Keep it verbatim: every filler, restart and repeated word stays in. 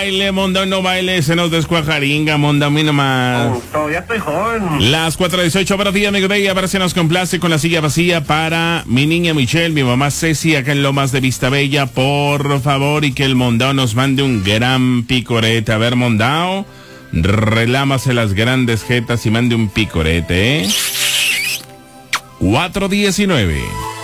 baile, Mondao no baile, se nos descuajaringa, Mondao, a mí nomás. Oh, todavía estoy joven. Las cuatro dieciocho para ti, amigo Day, a ver si nos complace con la silla vacía para mi niña Michelle, mi mamá Ceci, acá en Lomas de Vista Bella, por favor, y que el Mondao nos mande un gran picorete. A ver, Mondao, relámase las grandes jetas y mande un picorete, ¿eh? cuatro diecinueve.